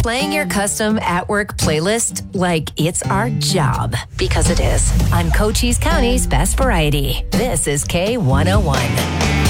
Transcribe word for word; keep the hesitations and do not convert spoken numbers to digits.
Playing your custom at-work playlist like it's our job. Because it is. On Cochise County's Best Variety. This is K one oh one.